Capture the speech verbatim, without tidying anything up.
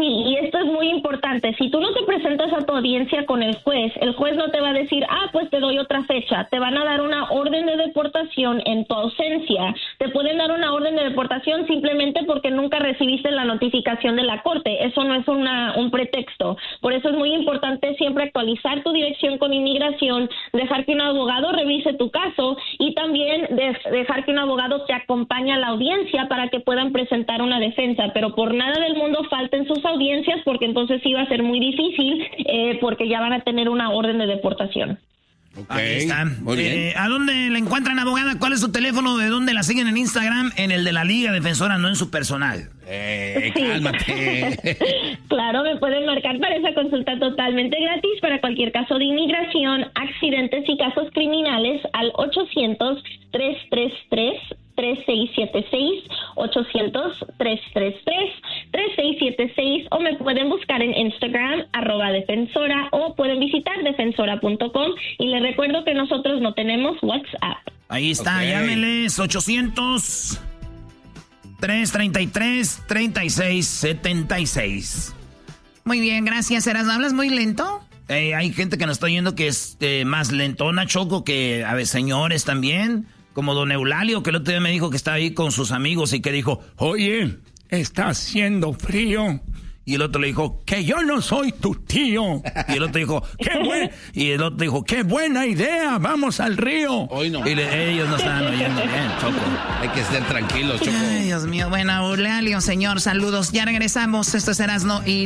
y esto es muy importante. Si tú no te presentas a tu audiencia con el juez, el juez no te va a decir, ah, pues te doy otra fecha. Te van a dar una orden de deportación en tu ausencia. Te pueden dar una orden de deportación simplemente porque nunca recibiste la notificación de la corte. Eso no es una, un pretexto. Por eso es muy importante siempre actualizar tu dirección con inmigración, dejar que un abogado revise tu caso y también de- dejar que un abogado te acompañe a la audiencia para que puedan presentar una defensa. Pero por nada del mundo falten sus audiencias porque entonces sí va a ser muy difícil eh, porque ya van a tener una orden de deportación. Okay. Ahí está. Muy bien. Eh, ¿A dónde la encuentran, abogada? ¿Cuál es su teléfono? ¿De dónde la siguen en Instagram? En el de la Liga Defensora, no en su personal. Eh, Sí. cálmate. Claro, me pueden marcar para esa consulta totalmente gratis para cualquier caso de inmigración, accidentes y casos criminales al ochocientos, tres tres tres, tres seis siete seis, ochocientos, tres tres tres, tres seis siete seis, o me pueden buscar en Instagram, arroba defensora, o pueden visitar defensora punto com, y les recuerdo que nosotros no tenemos WhatsApp. Ahí está, Okay. llámenles ochocientos, tres treinta y tres, treinta y seis setenta y seis. Muy bien, gracias, Eras. ¿Hablas muy lento? Eh, hay gente que nos está oyendo que es eh, más lentona, Choco, que a ver, señores también, como don Eulalio, que el otro día me dijo que estaba ahí con sus amigos y que dijo, oye, está haciendo frío. Y el otro le dijo, que yo no soy tu tío. Y el otro dijo, qué buen... Y el otro dijo, qué buena idea, vamos al río. Hoy no. Y le- ellos no estaban oyendo bien, Choco. Hay que estar tranquilos, Choco. Ay, Dios mío. Bueno, Eulalio, señor, saludos. Ya regresamos. Esto es Erasmo y